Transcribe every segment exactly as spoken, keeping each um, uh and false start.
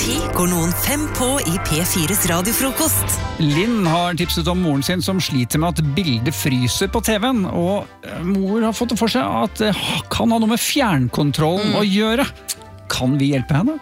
ti går noen fem på i P fires radiofrokost. Linn har tipset om moren sin som sliter med at bildet fryser på T V-en, og mor har fått det for seg at det kan ha noe med fjernkontrollen mm. å gjøre. Kan vi hjelpe henne?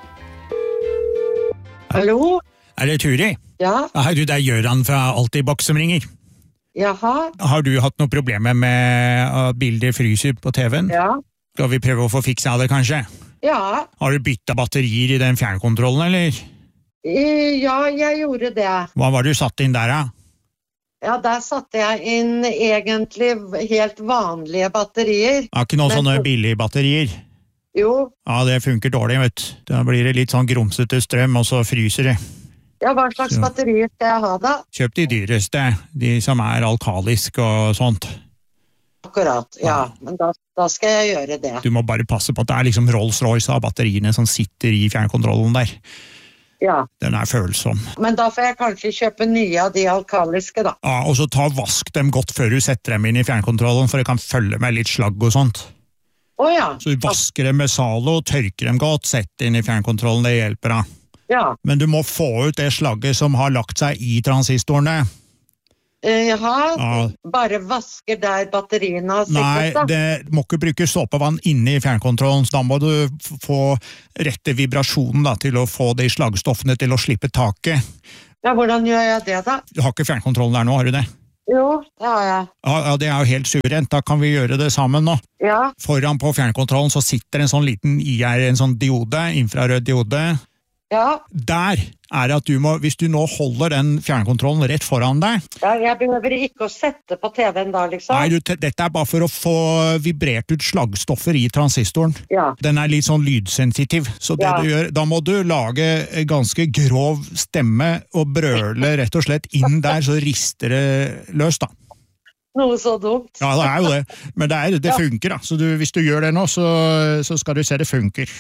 Hallo? Er det Turi? Ja. Hei du, det er Gjøran fra Altibox som ringer. Jaha. Har du hatt noen problemer med at bildet fryser på T V-en? Ja. Skal vi prøve å få fiksa det, kanskje? Ja. Har du byttet batterier i den fjernkontrollen, eller? Ja, jeg gjorde det. Hva var det du satt inn der, da? Ja, der satte jeg inn egentlig helt vanlige batterier. Har ikke noen Men... sånne billige batterier? Jo. Ja, det funker dårlig, vet du. Da blir det litt sånn grumsete strøm, og så fryser det. Ja, hva slags så. batterier skal jeg ha da? Kjøp de dyreste, de som er alkalisk og sånt. Akkurat, ja, men da, da skal jeg gjøre det. Du må bare passe på at det er liksom Rolls-Royce av batteriene som sitter i fjernkontrollen der. Ja. Den er følsom. Men da får jeg kanskje kjøpe nye av de alkaliske da. Ja, og så ta og vask dem godt før du setter dem inn i fjernkontrollen, for det kan følge med litt slagg og sånt. Åja. Så du vasker dem med Zalo, tørker dem godt, setter inn i fjernkontrollen, det hjelper da. Ja. Men du må få ut det slagget som har lagt seg i transistorene. Jaha, ja. Bare vasker der batteriene har sikkert da? Nei, det må ikke bruke såpevann inne i fjernkontrollen, så da må du få rette vibrasjonen da, til å få de slagstoffene til å slippe taket. Ja, hvordan gjør jeg det da? Du har ikke fjernkontrollen der nå, har du det? Jo, det har jeg. Ja, ja, det er jo helt suverent, da kan vi gjøre det sammen nå. Ja. Foran på fjernkontrollen så sitter en sånn liten I R, en sånn diode, infrarød diode. Ja. Der er det at du må, hvis du nå holder den fjernkontrollen rett foran deg. Ja, jeg behøver ikke å sette på T V-en da, liksom. Nei, du, dette er bare for å få vibrert ut slagstoffer i transistoren. Ja. Den er litt sånn lydsensitiv, så det ja. du gjør, da må du lage ganske grov stemme og brøle rett og slett inn der, så rister det løs da. Noe så dumt. Ja, det er jo det, men det, er, det funker da, så du, hvis du gjør det nå, så, så skal du se det funker.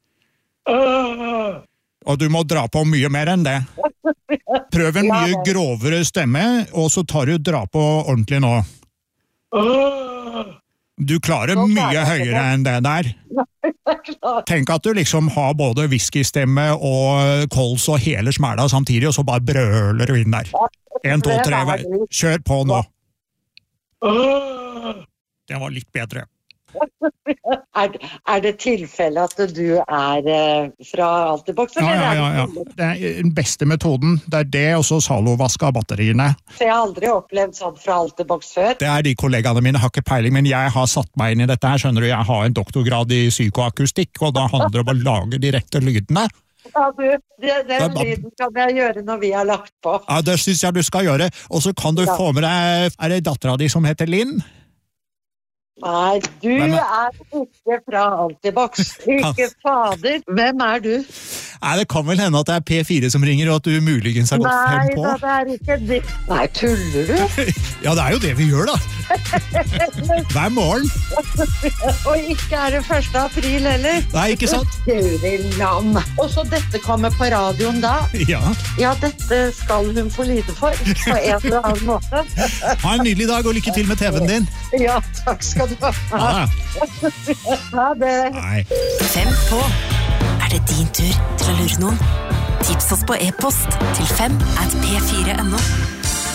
Uh. Og du må dra på mye mer enn det. Prøv en mye grovere stemme, og så tar du dra på ordentlig nå. Du klarer mye høyere enn det der. Tenk at du liksom har både whiskystemme og kols og hele smæla samtidig, og så bare brøler du inn der. En, to, tre, kjør på nå. Det var litt bedre. Er, er det tilfelle at du er eh, fra Altibox? Ja, ja, ja, ja. Det er den beste metoden. Det er det, og så Zalo-vask av batteriene. Så jeg har aldri opplevd sånn fra Altibox før. Det er de kollegaene mine, har ikke peiling, men jeg har satt meg inn i dette her, skjønner du. Jeg har en doktorgrad i psykoakustikk, og da handler det om å lage de rette lydene. Ja, du, det, den lyden kan jeg gjøre når vi har lagt på. Ja, det synes jeg du skal gjøre. Og så kan du ja. få med deg, er det datteren din som heter Linn? Nei, du Hvem er? er ikke fra Altibox. Ikke fader. Hvem er du? Nei, det kan vel hende at det er P fire som ringer, og at du muligens har gått Nei, frem på. Nei, det er ikke det. Nei, tuller du? Ja, det er jo det vi gjør da. Hver morgen. Og ikke er det første april heller. Nei, ikke sant? Guri land. Og så dette kommer på radioen da. Ja. Ja, dette skal hun få lite for, på en eller annen måte. Ha en nydelig dag, og lykke til med T V-en din. Ja, takk skal du ha. Ja. Ha det. Nei. Fem på. Er det din tur til å lure noen? Tips oss på e-post til fem at p fire punktum no.